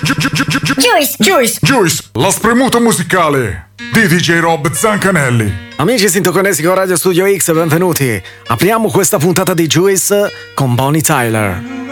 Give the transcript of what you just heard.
Juice, la spremuta musicale di DJ Rob Zancanelli. Amici sintoconnessi con Radio Studio X, benvenuti. Apriamo questa puntata di Juice con Bonnie Tyler.